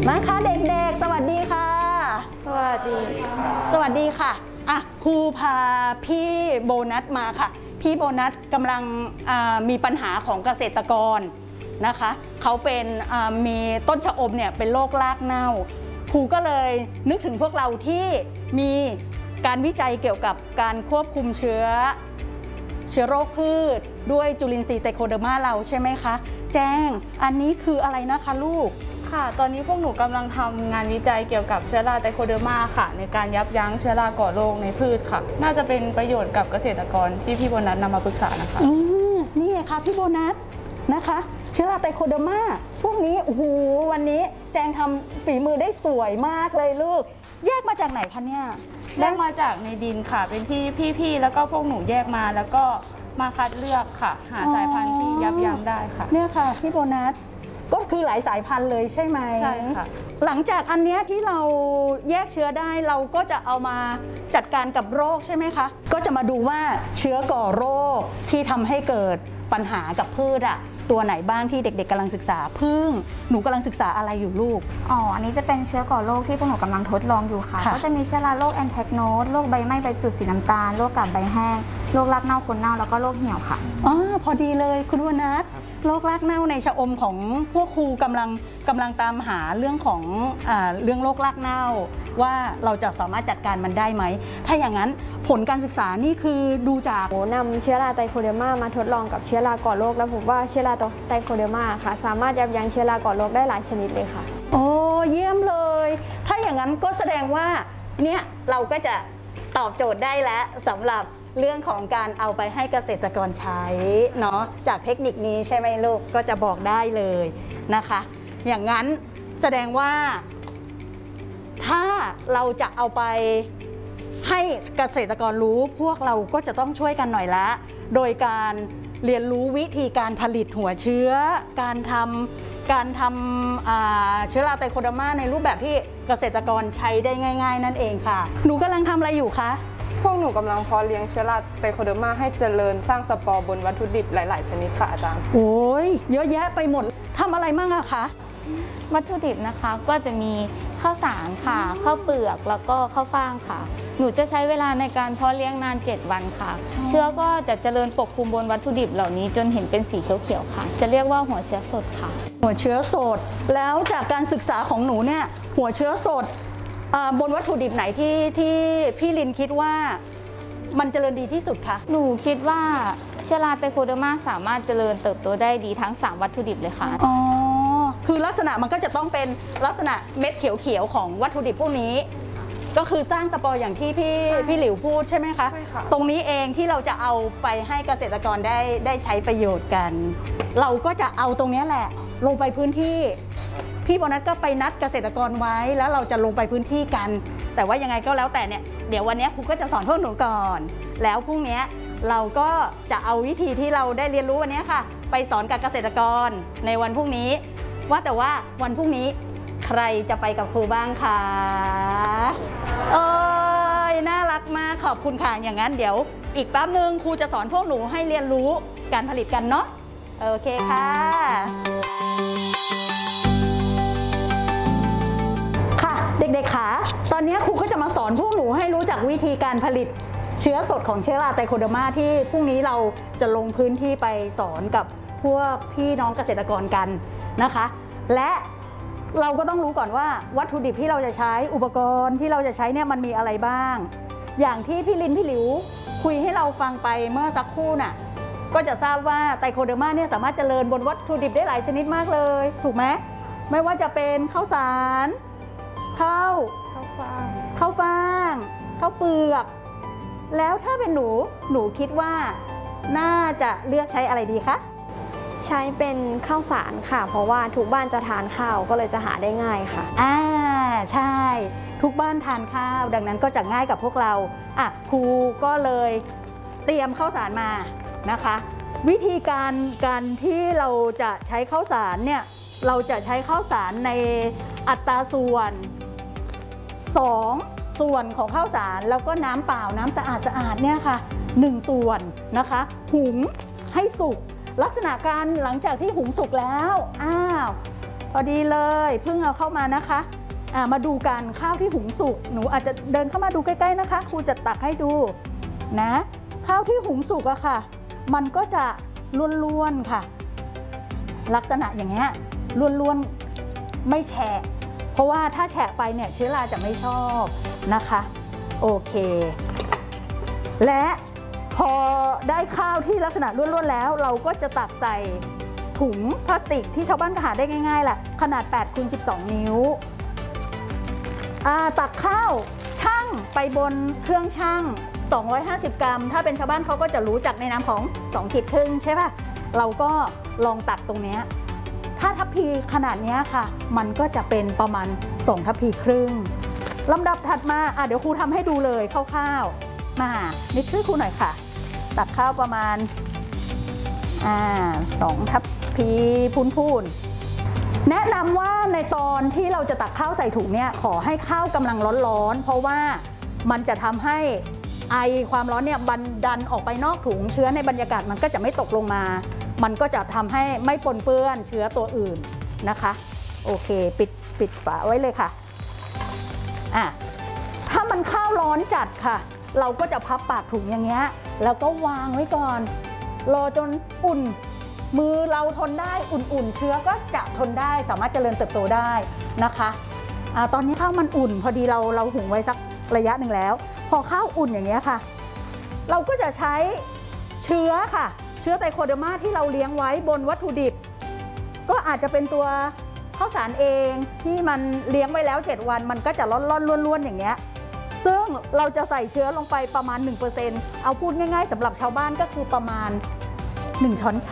มาค่ะเด็กๆสวัสดีค่ะสวัสดีค่ะครูพาพี่โบนัสมาค่ะพี่โบนัสกำลังมีปัญหาของเกษตรกรนะคะเขาเป็นมีต้นชะอมเนี่ยเป็นโรครากเน่าครูก็เลยนึกถึงพวกเราที่มีการวิจัยเกี่ยวกับการควบคุมเชื้อโรคพืชด้วยจุลินทรีย์ไตโคเดอร์มาเราใช่ไหมคะแจ้งอันนี้คืออะไรนะคะลูกค่ะตอนนี้พวกหนูกำลังทำงานวิจัยเกี่ยวกับเชื้อราไตโคเดอร์มาค่ะในการยับยั้งเชื้อราก่อโรคในพืชค่ะน่าจะเป็นประโยชน์กับเกษตรกรที่พี่โบนัสนำมาปรึกษานะคะนี่ไงคะพี่โบนัสนะคะเชื้อราไตโคเดอร์มาพวกนี้โอ้โหวันนี้แจงทำฝีมือได้สวยมากเลยลูกแยกมาจากไหนคะเนี่ยแยกมาจากในดินค่ะเป็นที่พี่ๆแล้วก็พวกหนูแยกมาแล้วก็มาคัดเลือกค่ะหาสายพันธุ์ที่ยับยั้งได้ค่ะเนี่ยค่ะพี่โบนัสก็คือหลายสายพันธุ์เลยใช่ไหมใช่ค่ะหลังจากอันนี้ที่เราแยกเชื้อได้เราก็จะเอามาจัดการกับโรคใช่ไหมคะก็จะมาดูว่าเชื้อก่อโรคที่ทำให้เกิดปัญหากับพืชตัวไหนบ้างที่เด็กๆกำลังศึกษาพึ่งหนูกำลังศึกษาอะไรอยู่ลูกอันนี้จะเป็นเชื้อก่อโรคที่พวกหนูกำลังทดลองอยู่ค่ะก็จะมีเชื้อราโรคแอนแทคโนสโรคใบไหม้ใบจุดสีน้ำตาลโรคกาบใบแห้งโรครากเน่าคนเน่าแล้วก็โรคเหี่ยวค่ะพอดีเลยคุณวนัทโรครากเน่าในชะอมของพวกครูกำลังตามหาเรื่องของเรื่องโรครากเน่าว่าเราจะสามารถจัดการมันได้ไหมถ้าอย่างนั้นผลการศึกษานี่คือดูจากนำเชื้อราไตโคเดอร์มามาทดลองกับเชื้อราก่อโรคแล้วพบว่าเชื้อราไตโคเดอร์มาค่ะสามารถยับยั้งเชื้อราก่อโรคได้หลายชนิดเลยค่ะโอ้เยี่ยมเลยถ้าอย่างนั้นก็แสดงว่าเนี่ยเราก็จะตอบโจทย์ได้แล้วสำหรับเรื่องของการเอาไปให้เกษตรกรใช้เนาะจากเทคนิคนี้ใช่ไหมลูกก็จะบอกได้เลยนะคะอย่างนั้นแสดงว่าถ้าเราจะเอาไปให้เกษตรกรรู้พวกเราก็จะต้องช่วยกันหน่อยละโดยการเรียนรู้วิธีการผลิตหัวเชื้อการทำเชื้อราไตโคเดอร์มาในรูปแบบที่เกษตรกรใช้ได้ง่ายๆนั่นเองค่ะหนูกำลังทำอะไรอยู่คะพวกหนูกำลังเพาะเลี้ยงเชื้อราไตโคเดอร์มาให้เจริญสร้างสปอร์บนวัตถุดิบหลายๆชนิดค่ะอาจารย์โอ้ยเยอะแยะไปหมดทำอะไรมั่งอะคะวัตถุดิบนะคะก็จะมีข้าวสารค่ะข้าวเปลือกแล้วก็ข้าวฟ่างค่ะหนูจะใช้เวลาในการเพาะเลี้ยงนาน7 วันค่ะเชื้อก็จะเจริญปกคลุมบนวัตถุดิบเหล่านี้จนเห็นเป็นสีเขียวๆค่ะจะเรียกว่าหัวเชื้อสดค่ะหัวเชื้อสดแล้วจากการศึกษาของหนูเนี่ยหัวเชื้อสดบนวัตถุดิบไหนที่พี่ลินคิดว่ามันเจริญดีที่สุดคะหนูคิดว่าเชื้อราไตโคเดอร์มาสามารถเจริญเติบโตได้ดีทั้ง3วัตถุดิบเลยค่ะคือลักษณะมันก็จะต้องเป็นลักษณะเม็ดเขียวๆของวัตถุดิบพวกนี้ก็คือสร้างสปอร์อย่างที่พี่หลิวพูดใช่ไหมคะตรงนี้เองที่เราจะเอาไปให้เกษตรกรได้ใช้ประโยชน์กันเราก็จะเอาตรงนี้แหละลงไปพื้นที่พี่โบนัสก็ไปนัดเกษตรกรไว้แล้วเราจะลงไปพื้นที่กันแต่ว่ายังไงก็แล้วแต่เนี่ยเดี๋ยววันนี้ครูก็จะสอนพวกหนูก่อนแล้วพรุ่งนี้เราก็จะเอาวิธีที่เราได้เรียนรู้วันนี้ค่ะไปสอนกับเกษตรกรในวันพรุ่งนี้ว่าแต่ว่าวันพรุ่งนี้ใครจะไปกับครูบ้างคะน่ารักมากขอบคุณค่ะอย่างนั้นเดี๋ยวอีกแป๊บนึงครูจะสอนพวกหนูให้เรียนรู้การผลิตกันเนาะโอเคค่ะเด็กๆค่ะตอนนี้ครูก็จะมาสอนพวกหนูให้รู้จักวิธีการผลิตเชื้อสดของเชื้อราไตโคเดอร์มาที่พรุ่งนี้เราจะลงพื้นที่ไปสอนกับพวกพี่น้องเกษตรกรกันนะคะและเราก็ต้องรู้ก่อนว่าวัตถุดิบที่เราจะใช้อุปกรณ์ที่เราจะใช้เนี่ยมันมีอะไรบ้างอย่างที่พี่ลินพี่หลิวคุยให้เราฟังไปเมื่อสักครู่น่ะก็จะทราบว่าไตโคเดอร์มาเนี่ยสามารถเจริญบนวัตถุดิบได้หลายชนิดมากเลยถูกไหมไม่ว่าจะเป็นข้าวสารข้าวฟ่างข้าวเปลือกแล้วถ้าเป็นหนูคิดว่าน่าจะเลือกใช้อะไรดีคะใช้เป็นข้าวสารค่ะเพราะว่าทุกบ้านจะทานข้าวก็เลยจะหาได้ง่ายค่ะใช่ทุกบ้านทานข้าวดังนั้นก็จะง่ายกับพวกเราครูก็เลยเตรียมข้าวสารมานะคะวิธีการที่เราจะใช้ข้าวสารเนี่ยเราจะใช้ข้าวสารในอัตราส่วน2 ส่วนของข้าวสารแล้วก็น้ำเปล่าน้ำสะอาดเนี่ยค่ะ1 ส่วนนะคะหุงให้สุกลักษณะการหลังจากที่หุงสุกแล้วอดีเลยเพิ่งเอาเข้ามานะคะมาดูกันข้าวที่หุงสุกหนูอาจจะเดินเข้ามาดูใกล้ๆนะคะครูจะตักให้ดูนะข้าวที่หุงสุกอะค่ะมันก็จะล้วนๆค่ะลักษณะอย่างเงี้ยล้วนๆไม่แฉะเพราะว่าถ้าแฉะไปเนี่ยเชื้อราจะไม่ชอบนะคะโอเคและพอได้ข้าวที่ลักษณะล้วนๆแล้วเราก็จะตักใส่ถุงพลาสติกที่ชาวบ้านก็หาได้ง่ายๆแหละขนาด8 x 12 นิ้วตักข้าวชั่งไปบนเครื่องชั่ง250 กรัมถ้าเป็นชาวบ้านเขาก็จะรู้จักในนามของ2 ขีดครึ่งใช่ป่ะเราก็ลองตักตรงนี้ถ้าทัพพีขนาดนี้ค่ะมันก็จะเป็นประมาณ2 ทัพพีครึ่งลำดับถัดมาเดี๋ยวครูทำให้ดูเลยคร่าวๆมานิดช่วยครูหน่อยค่ะตักข้าวประมาณ2 ทัพพีพูนๆแนะนำว่าในตอนที่เราจะตักข้าวใส่ถุงเนี่ยขอให้ข้าวกำลังร้อนๆเพราะว่ามันจะทำให้ไอความร้อนเนี่ยบันดันออกไปนอกถุงเชื้อในบรรยากาศมันก็จะไม่ตกลงมามันก็จะทำให้ไม่ปนเปื้อนเชื้อตัวอื่นนะคะโอเคปิดฝาไว้เลยค่ะถ้ามันข้าวร้อนจัดค่ะเราก็จะพับปากถุงอย่างเงี้ยแล้วก็วางไว้ก่อนรอจนอุ่นมือเราทนได้อุ่นๆเชื้อก็จะทนได้สามารถเจริญเติบโตได้นะคะตอนนี้ข้าวมันอุ่นพอดีเราหุงไว้สักระยะหนึ่งแล้วพอข้าวอุ่นอย่างเงี้ยค่ะเราก็จะใช้เชื้อค่ะเชื้อไตโคเดอร์มาที่เราเลี้ยงไว้บนวัตถุดิบก็อาจจะเป็นตัวข้าวสารเองที่มันเลี้ยงไว้แล้ว7 วันมันก็จะร่อนๆล้วนๆอย่างเงี้ยซึ่งเราจะใส่เชื้อลงไปประมาณ 1% เอาพูดง่ายๆสำหรับชาวบ้านก็คือประมาณ1 ช้อนช